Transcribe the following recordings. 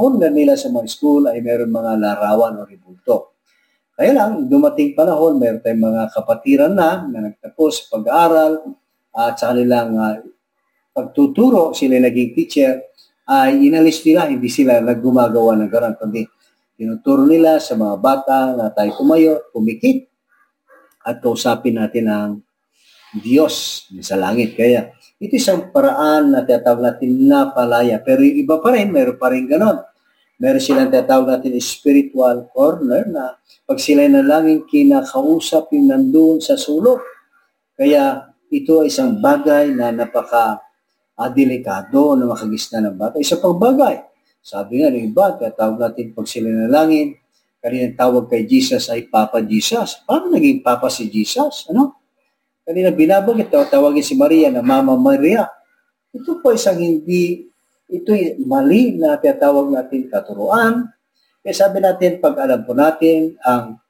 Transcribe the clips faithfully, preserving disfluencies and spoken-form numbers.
panahon na nila sa mga school ay meron mga larawan o rebulto. Kaya lang, dumating panahon, meron tayong mga kapatiran na na nagtapos sa pag-aaral at sa kanilang uh, pagtuturo, sila naging teacher, ay inalis nila, hindi sila naggumagawa ng gano'n, kundi tinuturo nila sa mga bata na tayo tumayo, pumikit, at kausapin natin ang Diyos sa langit. Kaya ito isang paraan na tinatawag natin na palaya. Pero yung iba pa rin, meron pa rin gano'n. Meron silang tinatawag natin spiritual corner na pag sila nalangin kinakausap yung nandun sa sulok. Kaya ito ay isang bagay na napaka-delikado na makagisna ng bata. Isa pang bagay. Sabi nga ng iba, tinatawag natin pag sila nalangin, kanina tawag kay Jesus ay Papa Jesus. Paano naging Papa si Jesus? Ano? Kanina binabagit, tawagin si Maria na Mama Maria. Ito po isang hindi, ito mali na tinatawag natin katuruan. Kaya sabi natin, pag alam po natin ang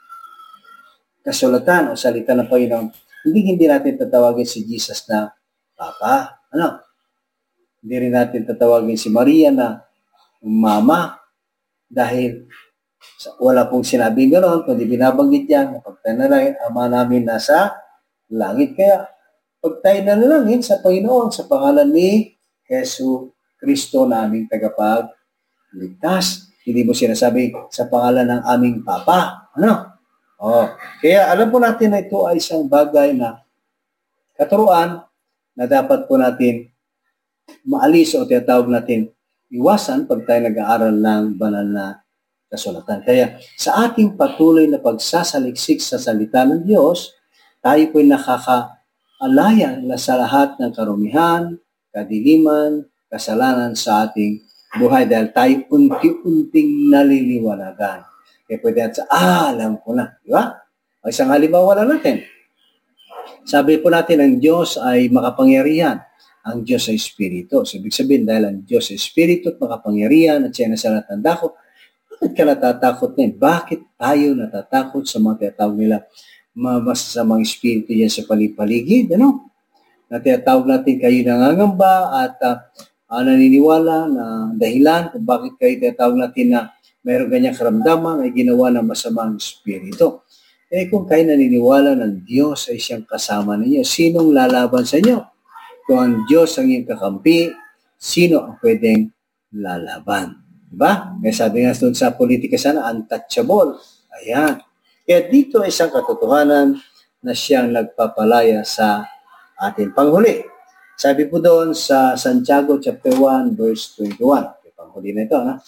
kasulatan o salita ng Panginoon, hindi hindi natin tatawagin si Jesus na Papa. Ano? Hindi rin natin tatawagin si Maria na Mama dahil wala pong sinabing gano'n, kundi binabanggit yan, pag tayo na lang, Ama namin nasa langit. Kaya, pag tayo nanalangin sa Panginoon, sa pangalan ni Jesu Kristo na aming tagapagligtas, hindi mo sinasabi sa pangalan ng aming Papa. Ano? Oh, kaya alam po natin na ito ay isang bagay na katuruan na dapat po natin maalis o tinatawag natin iwasan pag tayo nag-aaral ng banal na kasulatan. Kaya sa ating patuloy na pagsasaliksik sa salita ng Diyos, tayo po'y nakakaalaya na sa lahat ng karumihan, kadiliman, kasalanan sa ating buhay dahil tayo unti-unting naliliwanagan. Kaya pwede natin sa, ah, alam ko na. Di ba? O isang halimbawa na natin. Sabi po natin, ang Diyos ay makapangyarihan. Ang Diyos ay Espiritu. So, ibig sabihin, dahil ang Diyos ay Espiritu at makapangyarihan at siya na sa lahat ng dako, bakit ka natatakot na yun? Bakit tayo natatakot sa mga tinatawag nila masasamang espiritu yan sa palipaligid? Ano? Na tinatawag natin kayo nangangamba at uh, uh, naniniwala na dahilan kung bakit kayo tinatawag natin na mayroong ganyang karamdaman ay ginawa ng masamang espiritu. Eh kung kayo naniniwala ng Diyos ay siyang kasama ninyo, sinong lalaban sa inyo? Kung ang Diyos ang iyong kakampi, sino ang pwedeng lalaban? Diba? Kaya sabi nga doon sa politika sana, untouchable. Ayan. Kaya dito ay isang katotohanan na siyang nagpapalaya sa ating panghuli. Sabi po doon sa Santiago chapter one verse twenty-one. Panghuli na ito, ha?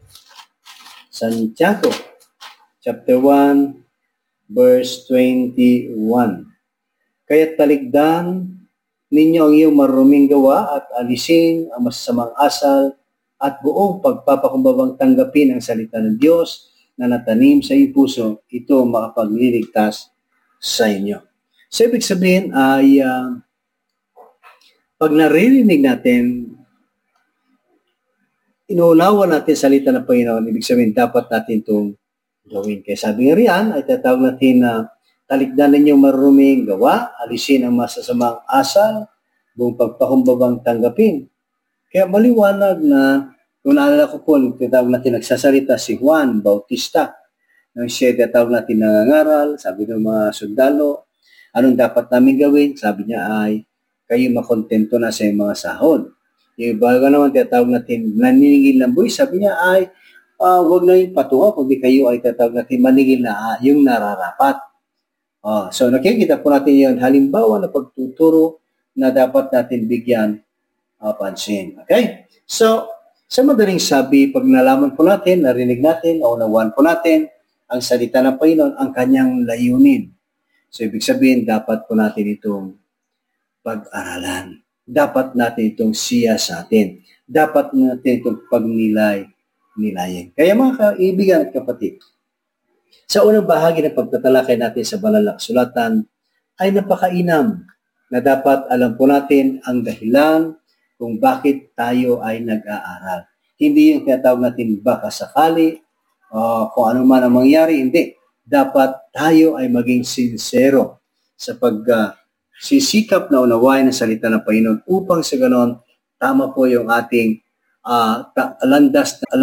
Santiago chapter one verse twenty-one. Kaya't talikdan ninyo ang iyong maruming gawa at alisin ang masasamang asal at buong pagpapakumbabang tanggapin ang salita ng Diyos na natanim sa iyong puso, ito makapagliligtas sa inyo. So, ibig sabihin ay uh, pag naririnig natin, inuunawa natin salita ng Panginoon, ibig sabihin dapat natin itong gawin. Kaya sabi nga riyan, ay tatawag natin na uh, talikdan ninyong maruming gawa, alisin ang masasamang asal, buong pagpakumbabang tanggapin. Kaya maliwanag na kung naalala ko po, tinatawag natin nagsasalita si Juan Bautista. Nang siya tinatawag natin nangangaral, sabi ng mga sundalo, anong dapat namin gawin? Sabi niya ay, kayo makontento na sa mga sahod. Yung bago naman tinatawag natin naniningil ng buwis, sabi niya ay, uh, huwag na yung patungo, kundi kayo ay tinatawag natin maningil na uh, yung nararapat. Uh, so nakikita po natin yun, halimbawa na pagtuturo na dapat natin bigyan uh, pansin. Okay? So, sa madaling sabi, pag nalaman po natin, narinig natin, o nawan po natin, ang salita ng Panginoon, ang kanyang layunin. So, ibig sabihin, dapat po natin itong pag-aralan. Dapat natin itong siya sa atin. Dapat natin itong pagnilay-nilayin. Kaya mga kaibigan at kapatid, sa unang bahagi ng pagtatalakay natin sa banal na kasulatan, ay napakainam na dapat alam po natin ang dahilan kung bakit tayo ay nag-aaral. Hindi yung tinatawag natin baka sakali, uh, kung ano man ang mangyari, hindi. Dapat tayo ay maging sincero sa pagsisikap uh, na unawain ang salita ng Panginoon upang sa ganon, tama po yung ating uh, landas na